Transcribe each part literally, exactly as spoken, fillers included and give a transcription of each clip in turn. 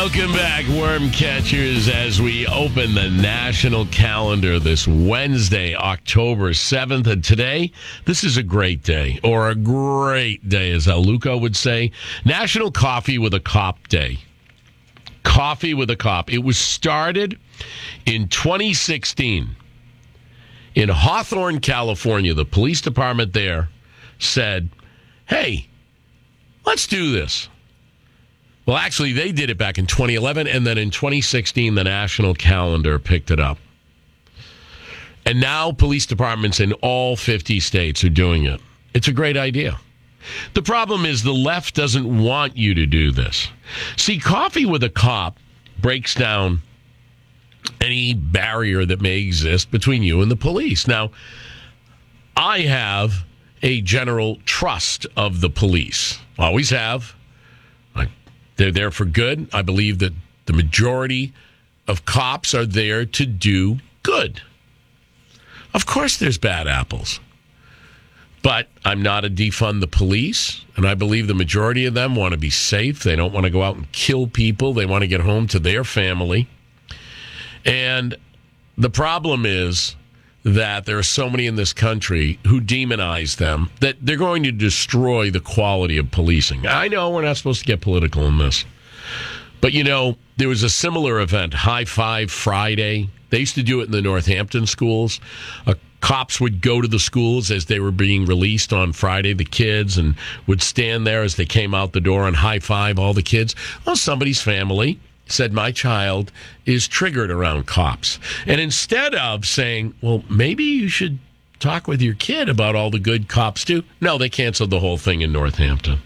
Welcome back, worm catchers, as we open the national calendar this Wednesday, October seventh. And today, this is a great day, or a great day, as El Luco would say. National Coffee with a Cop Day. Coffee with a Cop. It was started in twenty sixteen. In Hawthorne, California, the police department there said, hey, let's do this. Well, actually, they did it back in twenty eleven, and then in twenty sixteen, the national calendar picked it up. And now police departments in all fifty states are doing it. It's a great idea. The problem is the left doesn't want you to do this. See, Coffee with a Cop breaks down any barrier that may exist between you and the police. Now, I have a general trust of the police. Always have. They're there for good. I believe that the majority of cops are there to do good. Of course there's bad apples. But I'm not a defund the police, and I believe the majority of them want to be safe. They don't want to go out and kill people. They want to get home to their family. And the problem is that there are so many in this country who demonize them that they're going to destroy the quality of policing. I know we're not supposed to get political in this. But, you know, there was a similar event, High Five Friday. They used to do it in the Northampton schools. Uh, cops would go to the schools as they were being released on Friday, the kids, and would stand there as they came out the door and high five all the kids. Well, somebody's family said, my child is triggered around cops. And instead of saying, well, maybe you should talk with your kid about all the good cops do, no, they canceled the whole thing in Northampton.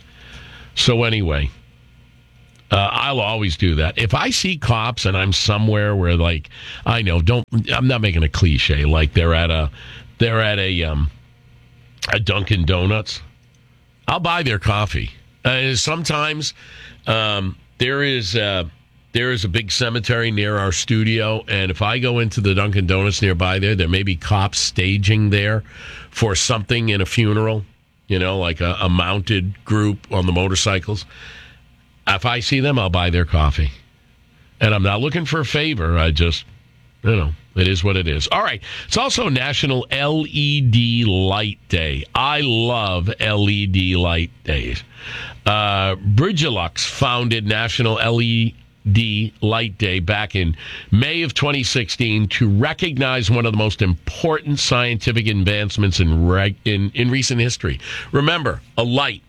So anyway, uh, I'll always do that. If I see cops and I'm somewhere where, like, I know, don't, I'm not making a cliche, like they're at a, they're at a, um, a Dunkin' Donuts, I'll buy their coffee. Uh, sometimes, um, There is uh, there is a big cemetery near our studio, and if I go into the Dunkin' Donuts nearby there, there may be cops staging there for something in a funeral, you know, like a, a mounted group on the motorcycles. If I see them, I'll buy their coffee. And I'm not looking for a favor. I just, you know, it is what it is. All right. It's also National L E D Light Day. I love L E D light days. Uh, Bridgelux founded National L E D Light Day back in May of twenty sixteen to recognize one of the most important scientific advancements in, reg- in, in recent history. Remember, a light.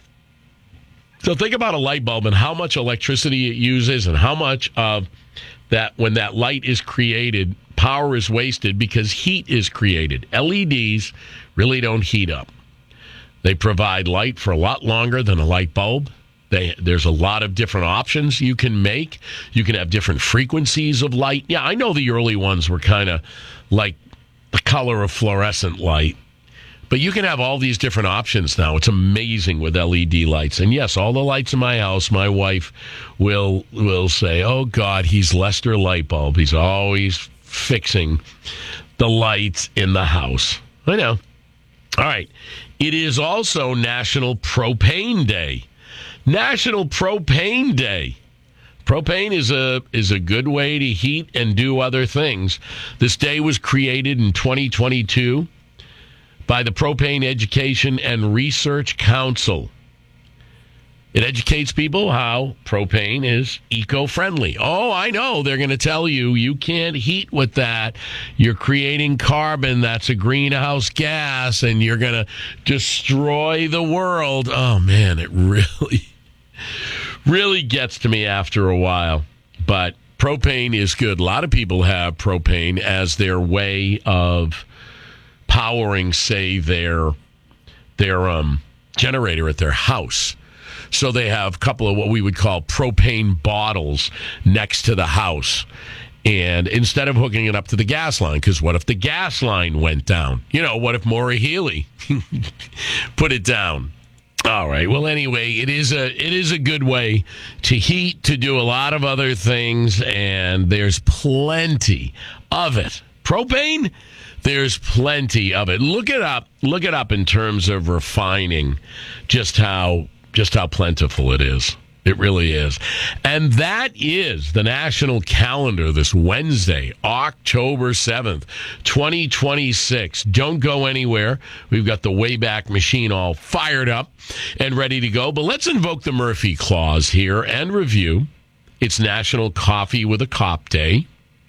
So think about a light bulb and how much electricity it uses and how much of that, when that light is created, power is wasted because heat is created. L E Ds really don't heat up. They provide light for a lot longer than a light bulb. They, there's a lot of different options you can make. You can have different frequencies of light. Yeah, I know the early ones were kind of like the color of fluorescent light. But you can have all these different options now. It's amazing with L E D lights. And yes, all the lights in my house, my wife will will say, oh, God, he's Lester Lightbulb. He's always fixing the lights in the house. I know. All right. It is also National Propane Day. National Propane Day. Propane is a is a good way to heat and do other things. This day was created in twenty twenty-two by the Propane Education and Research Council. It educates people how propane is eco-friendly. Oh, I know. They're going to tell you you can't heat with that. You're creating carbon. That's a greenhouse gas, and you're going to destroy the world. Oh, man, it really, really gets to me after a while. But propane is good. A lot of people have propane as their way of powering, say, their their um, generator at their house. So they have a couple of what we would call propane bottles next to the house. And instead of hooking it up to the gas line, because what if the gas line went down? You know, what if Maura Healey put it down? All right. Well, anyway, it is a it is a good way to heat, to do a lot of other things, and there's plenty of it. Propane, there's plenty of it. Look it up. Look it up in terms of refining just how just how plentiful it is. It really is. And that is the national calendar this Wednesday, October seventh, twenty twenty-six. Don't go anywhere. We've got the Wayback Machine all fired up and ready to go. But let's invoke the Murphy Clause here and review. It's National Coffee with a Cop Day.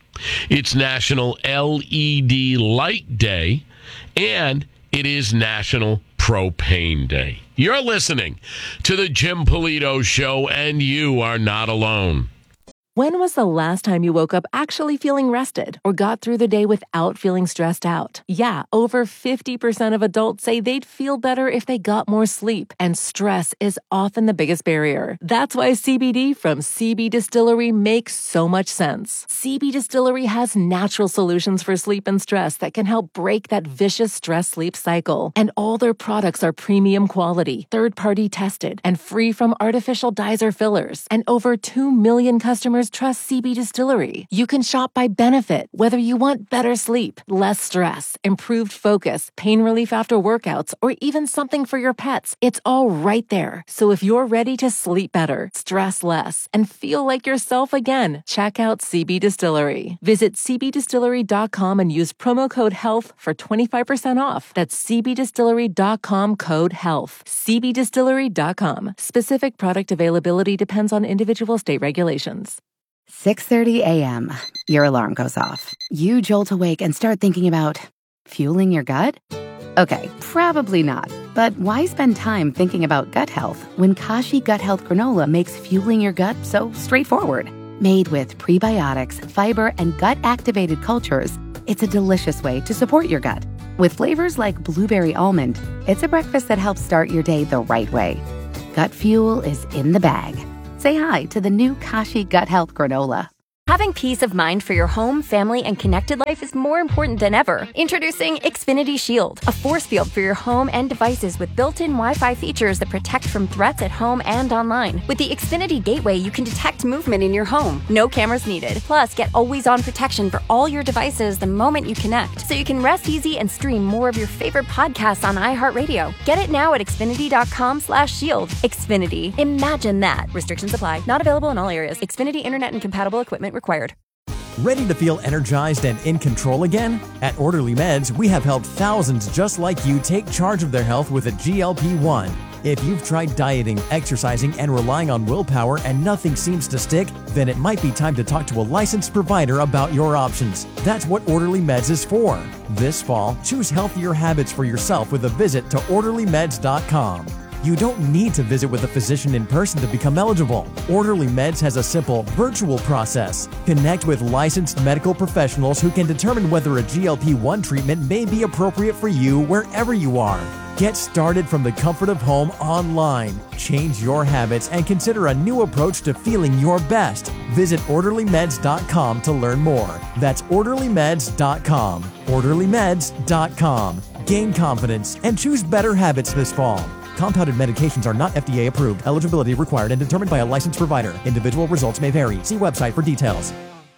It's National L E D Light Day. And it is National Propane Day. You're listening to the Jim Polito Show, and you are not alone. When was the last time you woke up actually feeling rested or got through the day without feeling stressed out? Yeah, over fifty percent of adults say they'd feel better if they got more sleep, and stress is often the biggest barrier. That's why C B D from C B Distillery makes so much sense. C B Distillery has natural solutions for sleep and stress that can help break that vicious stress-sleep cycle. And all their products are premium quality, third-party tested, and free from artificial dyes or fillers. And over two million customers trust C B Distillery. You can shop by benefit, whether you want better sleep, less stress, improved focus, pain relief after workouts, or even something for your pets. It's all right there. So if you're ready to sleep better, stress less, and feel like yourself again, check out C B Distillery. Visit c b distillery dot com and use promo code HEALTH for twenty-five percent off. That's c b distillery dot com code HEALTH. c b distillery dot com. Specific product availability depends on individual state regulations. six thirty a.m. Your alarm goes off. You jolt awake and start thinking about fueling your gut? Okay, probably not. But why spend time thinking about gut health when Kashi Gut Health Granola makes fueling your gut so straightforward? Made with prebiotics, fiber, and gut-activated cultures, it's a delicious way to support your gut. With flavors like blueberry almond, it's a breakfast that helps start your day the right way. Gut fuel is in the bag. Say hi to the new Kashi Gut Health Granola. Having peace of mind for your home, family, and connected life is more important than ever. Introducing Xfinity Shield, a force field for your home and devices with built-in Wi-Fi features that protect from threats at home and online. With the Xfinity Gateway, you can detect movement in your home. No cameras needed. Plus, get always-on protection for all your devices the moment you connect, so you can rest easy and stream more of your favorite podcasts on iHeartRadio. Get it now at xfinity.com slash shield. Xfinity. Imagine that. Restrictions apply. Not available in all areas. Xfinity Internet and compatible equipment required. Ready to feel energized and in control again? At Orderly Meds, we have helped thousands just like you take charge of their health with a G L P one. If you've tried dieting, exercising, and relying on willpower and nothing seems to stick, then it might be time to talk to a licensed provider about your options. That's what Orderly Meds is for. This fall, choose healthier habits for yourself with a visit to orderly meds dot com. You don't need to visit with a physician in person to become eligible. Orderly Meds has a simple, virtual process. Connect with licensed medical professionals who can determine whether a G L P one treatment may be appropriate for you wherever you are. Get started from the comfort of home online. Change your habits and consider a new approach to feeling your best. Visit orderly meds dot com to learn more. That's orderly meds dot com. orderly meds dot com. Gain confidence and choose better habits this fall. Compounded medications are not F D A approved. Eligibility required and determined by a licensed provider. Individual results may vary. See website for details.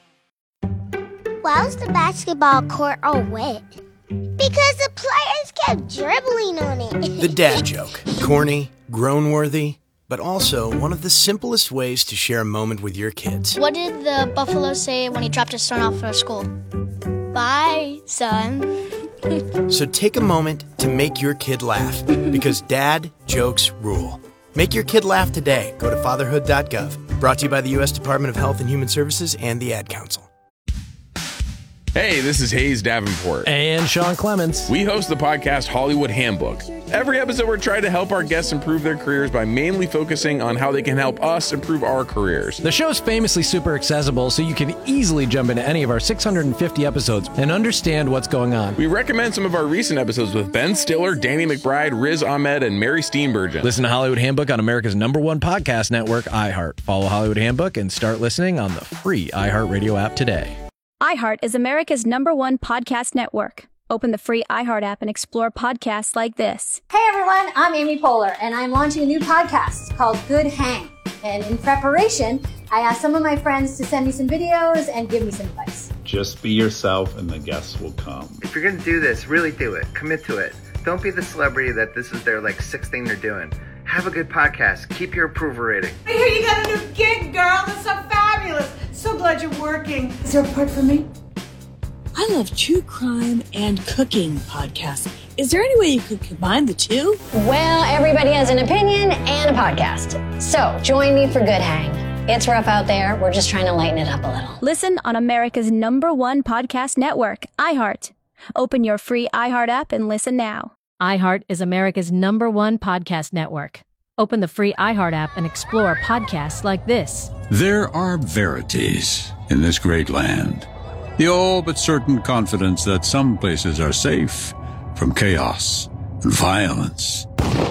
Why was the basketball court all wet? Because the players kept dribbling on it. The dad joke. Corny, groan-worthy, but also one of the simplest ways to share a moment with your kids. What did the buffalo say when he dropped his son off at school? Bye, son. So take a moment to make your kid laugh, because dad jokes rule. Make your kid laugh today. Go to fatherhood dot gov. Brought to you by the U S Department of Health and Human Services and the Ad Council. Hey, this is Hayes Davenport. And Sean Clements. We host the podcast Hollywood Handbook. Every episode, we're trying to help our guests improve their careers by mainly focusing on how they can help us improve our careers. The show's famously super accessible, so you can easily jump into any of our six hundred fifty episodes and understand what's going on. We recommend some of our recent episodes with Ben Stiller, Danny McBride, Riz Ahmed, and Mary Steenburgen. Listen to Hollywood Handbook on America's number one podcast network, iHeart. Follow Hollywood Handbook and start listening on the free iHeartRadio app today. iHeart is America's number one podcast network. Open the free iHeart app and explore podcasts like this. Hey everyone, I'm Amy Poehler, and I'm launching a new podcast called Good Hang. And in preparation, I asked some of my friends to send me some videos and give me some advice. Just be yourself and the guests will come. If you're going to do this, really do it. Commit to it. Don't be the celebrity that this is their like sixth thing they're doing. Have a good podcast. Keep your approval rating. I hear you got a new gig, girl. That's so fabulous. So glad you're working. Is there a part for me? I love true crime and cooking podcasts. Is there any way you could combine the two? Well, everybody has an opinion and a podcast. So join me for Good Hang. It's rough out there. We're just trying to lighten it up a little. Listen on America's number one podcast network, iHeart. Open your free iHeart app and listen now. iHeart is America's number one podcast network. Open the free iHeart app and explore podcasts like this. There are verities in this great land. The all but certain confidence that some places are safe from chaos and violence.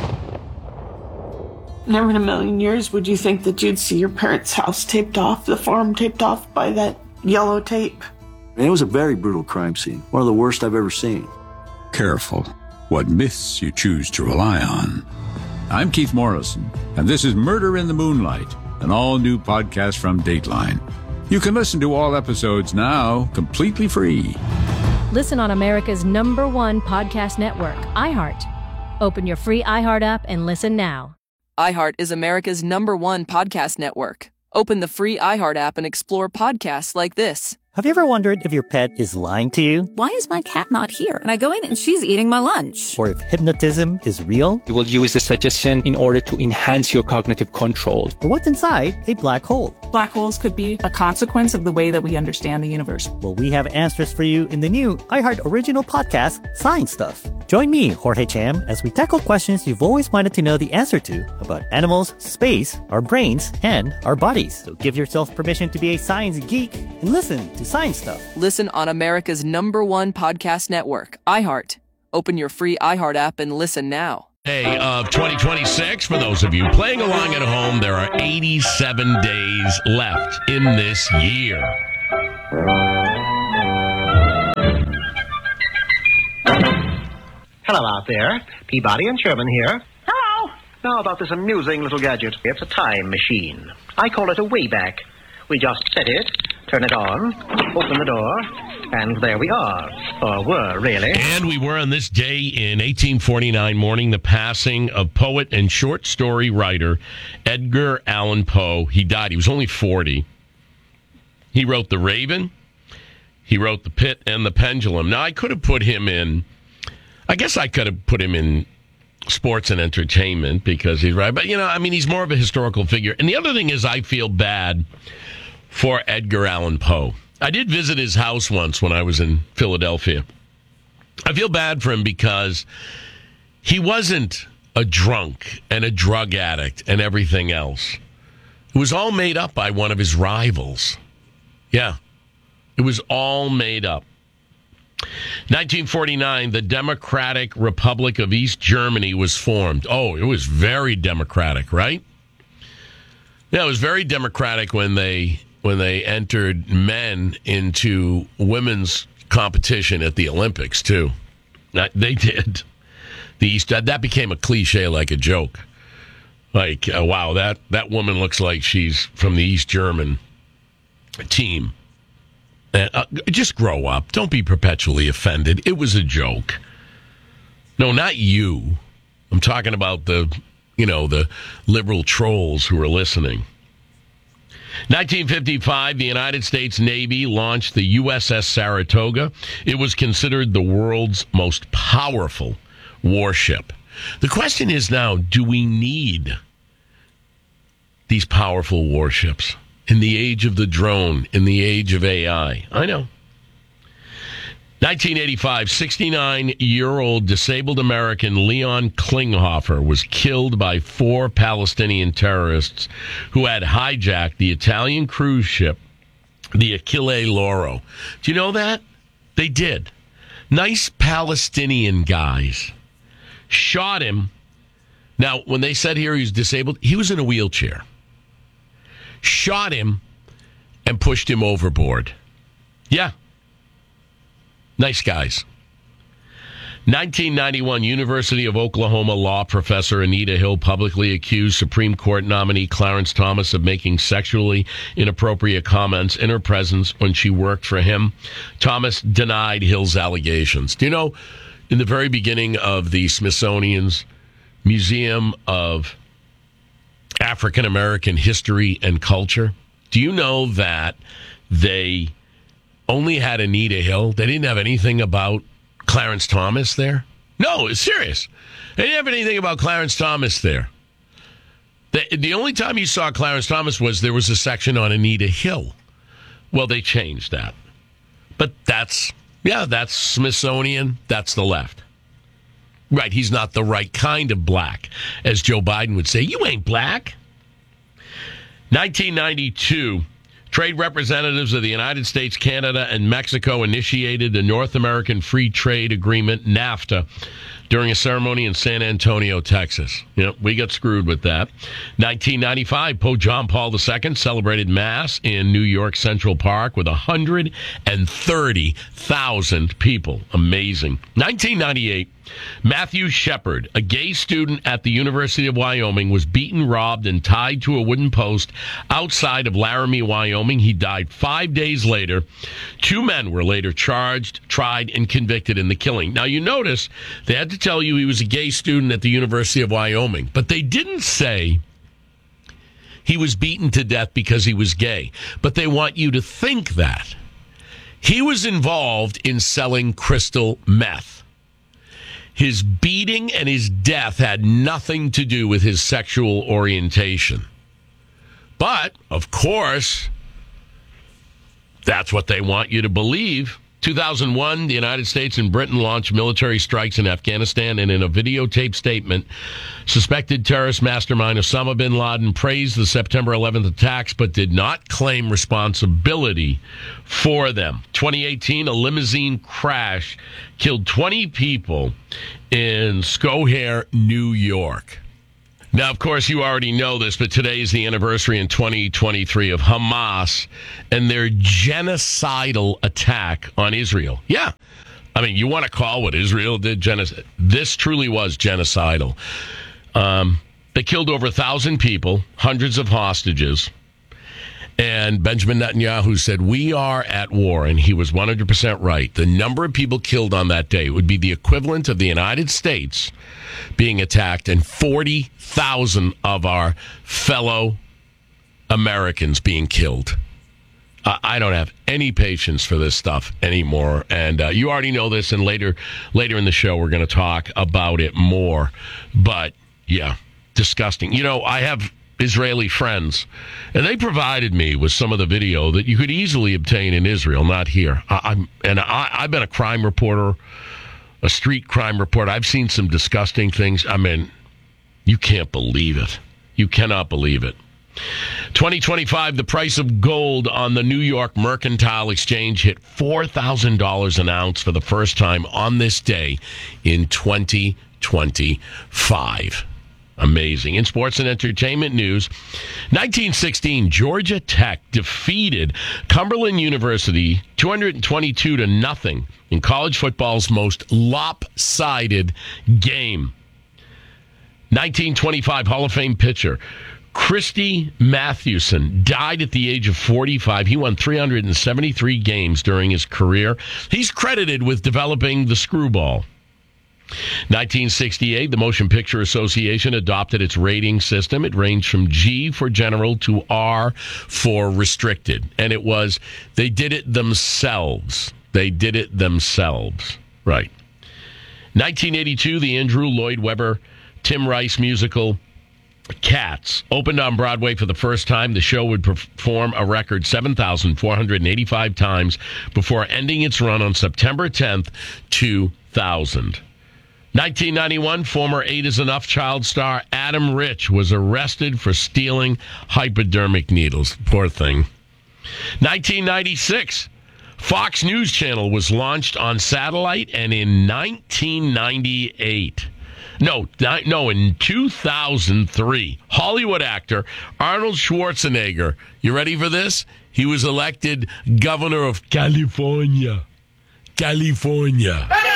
Never in a million years would you think that you'd see your parents' house taped off, the farm taped off by that yellow tape. And it was a very brutal crime scene, one of the worst I've ever seen. Careful what myths you choose to rely on. I'm Keith Morrison, and this is Murder in the Moonlight, an all-new podcast from Dateline. You can listen to all episodes now completely free. Listen on America's number one podcast network, iHeart. Open your free iHeart app and listen now. iHeart is America's number one podcast network. Open the free iHeart app and explore podcasts like this. Have you ever wondered if your pet is lying to you? Why is my cat not here? And I go in and she's eating my lunch. Or if hypnotism is real? You will use the suggestion in order to enhance your cognitive control. Or what's inside a black hole? Black holes could be a consequence of the way that we understand the universe. Well, we have answers for you in the new iHeart original podcast, Science Stuff. Join me, Jorge Cham, as we tackle questions you've always wanted to know the answer to about animals, space, our brains, and our bodies. So give yourself permission to be a science geek and listen to Science Stuff. Listen on America's number one podcast network, iHeart. Open your free iHeart app and listen now. Day of twenty twenty-six, for those of you playing along at home, there are eighty-seven days left in this year. Hello out there. Peabody and Sherman here. Hello. Now about this amusing little gadget. It's a time machine. I call it a Wayback. We just set it, turn it on, open the door, and there we are. Or were, really. And we were on this day in eighteen forty-nine, mourning the passing of poet and short story writer Edgar Allan Poe. He died. He was only forty. He wrote The Raven. He wrote The Pit and the Pendulum. Now, I could have put him in, I guess I could have put him in sports and entertainment because he's right. But, you know, I mean, he's more of a historical figure. And the other thing is I feel bad for Edgar Allan Poe. I did visit his house once when I was in Philadelphia. I feel bad for him because he wasn't a drunk and a drug addict and everything else. It was all made up by one of his rivals. Yeah, it was all made up. nineteen forty-nine, the Democratic Republic of East Germany was formed. Oh, it was very democratic, right? Yeah, it was very democratic when they when they entered men into women's competition at the Olympics, too. They did. The East, that became a cliche, like a joke. Like, uh, wow, that, that woman looks like she's from the East German team. Uh, uh, just grow up. Don't be perpetually offended. It was a joke. No, not you. I'm talking about the, you know, the liberal trolls who are listening. nineteen fifty-five, the United States Navy launched the U S S Saratoga. It was considered the world's most powerful warship. The question is now, do we need these powerful warships in the age of the drone, in the age of A I? I know. nineteen eighty-five, sixty-nine-year-old disabled American Leon Klinghoffer was killed by four Palestinian terrorists who had hijacked the Italian cruise ship, the Achille Lauro. Do you know that? They did. Nice Palestinian guys. Shot him. Now, when they said here he was disabled, he was in a wheelchair. Shot him and pushed him overboard. Yeah. Nice guys. nineteen ninety-one, University of Oklahoma law professor Anita Hill publicly accused Supreme Court nominee Clarence Thomas of making sexually inappropriate comments in her presence when she worked for him. Thomas denied Hill's allegations. Do you know, in the very beginning of the Smithsonian's Museum of African American history and culture? Do you know that they only had Anita Hill? They didn't have anything about Clarence Thomas there? No, it's serious. They didn't have anything about Clarence Thomas there. The, the only time you saw Clarence Thomas was there was a section on Anita Hill. Well, they changed that. But that's, yeah, that's Smithsonian. That's the left. Right, he's not the right kind of black. As Joe Biden would say, you ain't black. nineteen ninety-two, trade representatives of the United States, Canada, and Mexico initiated the North American Free Trade Agreement, NAFTA, during a ceremony in San Antonio, Texas. You know, we got screwed with that. nineteen ninety-five, Pope John Paul the Second celebrated Mass in New York Central Park with one hundred thirty thousand people. Amazing. nineteen ninety-eight, Matthew Shepard, a gay student at the University of Wyoming, was beaten, robbed, and tied to a wooden post outside of Laramie, Wyoming. He died five days later. Two men were later charged, tried, and convicted in the killing. Now, you notice they had to tell you he was a gay student at the University of Wyoming, but they didn't say he was beaten to death because he was gay. But they want you to think that. He was involved in selling crystal meth. His beating and his death had nothing to do with his sexual orientation. But, of course, that's what they want you to believe. two thousand one, the United States and Britain launched military strikes in Afghanistan, and in a videotaped statement, suspected terrorist mastermind Osama bin Laden praised the September eleventh attacks, but did not claim responsibility for them. twenty eighteen, a limousine crash killed twenty people in Schoharie, New York. Now, of course, you already know this, but today is the anniversary in twenty twenty-three of Hamas and their genocidal attack on Israel. Yeah. I mean, you want to call what Israel did genocide. This truly was genocidal. Um, they killed over a thousand people, hundreds of hostages. And Benjamin Netanyahu said, we are at war. And he was one hundred percent right. The number of people killed on that day would be the equivalent of the United States being attacked and forty thousand of our fellow Americans being killed. Uh, I don't have any patience for this stuff anymore. And uh, you already know this. And later, later in the show, we're going to talk about it more. But, yeah, disgusting. You know, I have Israeli friends, and they provided me with some of the video that you could easily obtain in Israel, not here. I, I'm and I, I've been a crime reporter, a street crime reporter. I've seen some disgusting things. I mean, you can't believe it. You cannot believe it. twenty twenty-five, the price of gold on the New York Mercantile Exchange hit four thousand dollars an ounce for the first time on this day in twenty twenty-five. Amazing. In sports and entertainment news, nineteen sixteen, Georgia Tech defeated Cumberland University two hundred twenty-two to nothing in college football's most lopsided game. nineteen twenty-five Hall of Fame pitcher Christy Mathewson died at the age of forty-five. He won three hundred seventy-three games during his career. He's credited with developing the screwball. nineteen sixty-eight, the Motion Picture Association adopted its rating system. It ranged from G for general to R for restricted. And it was, they did it themselves. They did it themselves. Right. nineteen eighty-two, the Andrew Lloyd Webber, Tim Rice musical Cats opened on Broadway for the first time. The show would perform a record seven thousand four hundred eighty-five times before ending its run on September tenth, two thousand. nineteen ninety-one, former Eight Is Enough child star Adam Rich was arrested for stealing hypodermic needles. Poor thing. nineteen ninety-six, Fox News Channel was launched on satellite, and in nineteen ninety-eight, no, no, in two thousand three, Hollywood actor Arnold Schwarzenegger, you ready for this? He was elected governor of California. California.